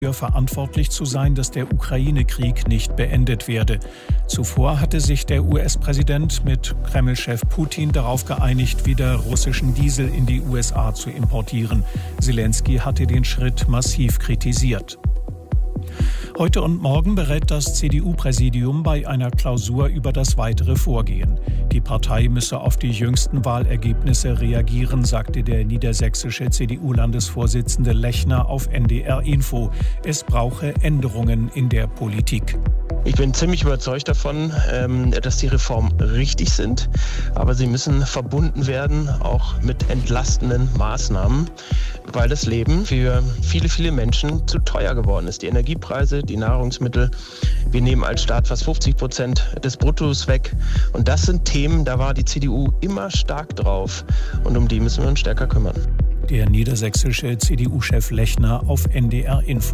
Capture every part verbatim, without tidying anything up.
dafür verantwortlich zu sein, dass der Ukraine-Krieg nicht beendet werde. Zuvor hatte sich der U S-Präsident mit Kreml-Chef Putin darauf geeinigt, wieder russischen Diesel in die U S A zu importieren. Selenskyj hatte den Schritt massiv kritisiert. Heute und morgen berät das C D U-Präsidium bei einer Klausur über das weitere Vorgehen. Die Partei müsse auf die jüngsten Wahlergebnisse reagieren, sagte der niedersächsische C D U-Landesvorsitzende Lechner auf N D R Info. Es brauche Änderungen in der Politik. Ich bin ziemlich überzeugt davon, dass die Reformen richtig sind, aber sie müssen verbunden werden, auch mit entlastenden Maßnahmen, weil das Leben für viele, viele Menschen zu teuer geworden ist. Die Energiepreise, die Nahrungsmittel, wir nehmen als Staat fast fünfzig Prozent des Bruttos weg. Und das sind Themen, da war die C D U immer stark drauf und um die müssen wir uns stärker kümmern. Der niedersächsische C D U-Chef Lechner auf N D R Info.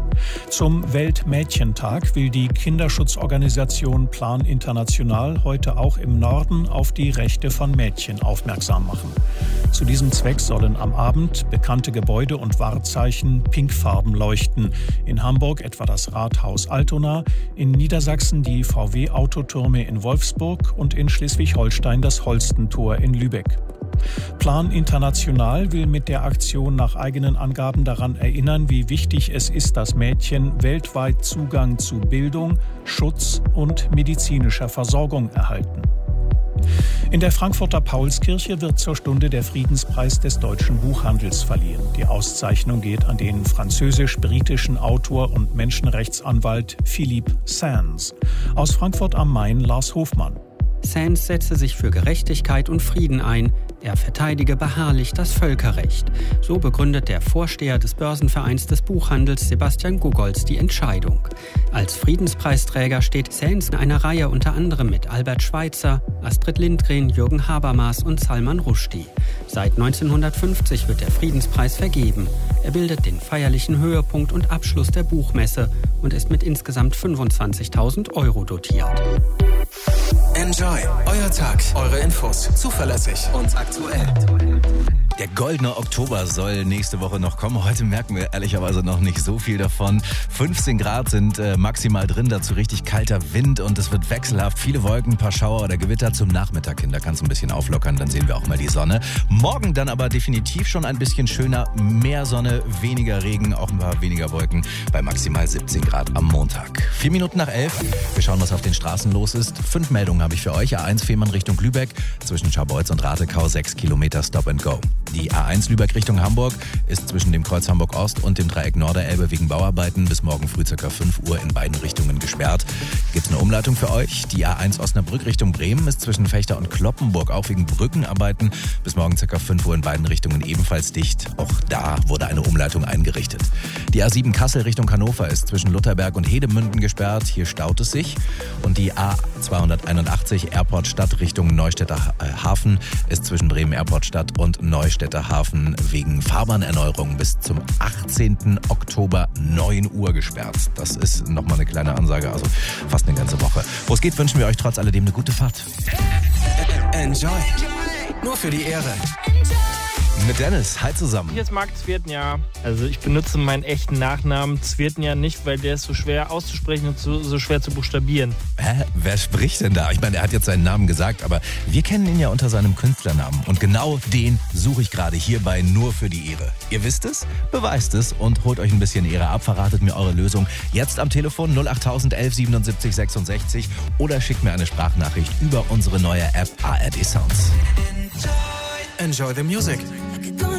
Zum Weltmädchentag will die Kinderschutzorganisation Plan International heute auch im Norden auf die Rechte von Mädchen aufmerksam machen. Zu diesem Zweck sollen am Abend bekannte Gebäude und Wahrzeichen pinkfarben leuchten. In Hamburg etwa das Rathaus Altona, in Niedersachsen die V W-Autotürme in Wolfsburg und in Schleswig-Holstein das Holstentor in Lübeck. Plan International will mit der Aktion nach eigenen Angaben daran erinnern, wie wichtig es ist, dass Mädchen weltweit Zugang zu Bildung, Schutz und medizinischer Versorgung erhalten. In der Frankfurter Paulskirche wird zur Stunde der Friedenspreis des deutschen Buchhandels verliehen. Die Auszeichnung geht an den französisch-britischen Autor und Menschenrechtsanwalt Philippe Sands. Aus Frankfurt am Main Lars Hofmann. Sands setze sich für Gerechtigkeit und Frieden ein. Er verteidige beharrlich das Völkerrecht. So begründet der Vorsteher des Börsenvereins des Buchhandels Sebastian Gugolz die Entscheidung. Als Friedenspreisträger steht Sands in einer Reihe unter anderem mit Albert Schweitzer, Astrid Lindgren, Jürgen Habermas und Salman Rushdie. Seit neunzehnhundertfünfzig wird der Friedenspreis vergeben. Er bildet den feierlichen Höhepunkt und Abschluss der Buchmesse und ist mit insgesamt fünfundzwanzigtausend Euro dotiert. Enjoy, euer Tag, eure Infos, zuverlässig und aktuell. Der goldene Oktober soll nächste Woche noch kommen. Heute merken wir ehrlicherweise noch nicht so viel davon. fünfzehn Grad sind äh, maximal drin, dazu richtig kalter Wind und es wird wechselhaft. Viele Wolken, ein paar Schauer oder Gewitter zum Nachmittag hin. Da kann es ein bisschen auflockern, dann sehen wir auch mal die Sonne. Morgen dann aber definitiv schon ein bisschen schöner. Mehr Sonne, weniger Regen, auch ein paar weniger Wolken bei maximal siebzehn Grad am Montag. Vier Minuten nach elf. Wir schauen, was auf den Straßen los ist. Fünf Meldungen habe ich für euch. A eins Fehmarn Richtung Lübeck. Zwischen Scharbeutz und Ratekau sechs Kilometer Stop and Go. Die A eins Lübeck Richtung Hamburg ist zwischen dem Kreuz Hamburg Ost und dem Dreieck Norderelbe wegen Bauarbeiten bis morgen früh ca. fünf Uhr in beiden Richtungen gesperrt. Gibt's eine Umleitung für euch? Die A eins Osnabrück Richtung Bremen ist zwischen Fechter und Kloppenburg auch wegen Brückenarbeiten bis morgen ca. fünf Uhr in beiden Richtungen ebenfalls dicht. Auch da wurde eine Umleitung eingerichtet. Die A sieben Kassel Richtung Hannover ist zwischen Lutherberg und Hedemünden gesperrt. Hier staut es sich. Und die A zweihunderteinundachtzig Airport Stadt Richtung Neustädter Hafen ist zwischen Bremen Airport Stadt und Neustädter Hafen wegen Fahrbahnerneuerung bis zum achtzehnten Oktober neun Uhr gesperrt. Das ist nochmal eine kleine Ansage, also fast eine ganze Woche. Wo es geht, wünschen wir euch trotz alledem eine gute Fahrt. Enjoy. Nur für die Ehre. Mit Dennis, hi zusammen. Hier ist Marc Zvirtner. Also ich benutze meinen echten Nachnamen Zvirtner nicht, weil der ist so schwer auszusprechen und so, so schwer zu buchstabieren. Hä? Wer spricht denn da? Ich meine, er hat jetzt seinen Namen gesagt, aber wir kennen ihn ja unter seinem Künstlernamen. Und genau den suche ich gerade hier bei Nur für die Ehre. Ihr wisst es, beweist es und holt euch ein bisschen Ehre ab. Verratet mir eure Lösung jetzt am Telefon null acht null null eins elf siebenundsiebzig sechsundsechzig oder schickt mir eine Sprachnachricht über unsere neue App A R D Sounds. Enjoy the music.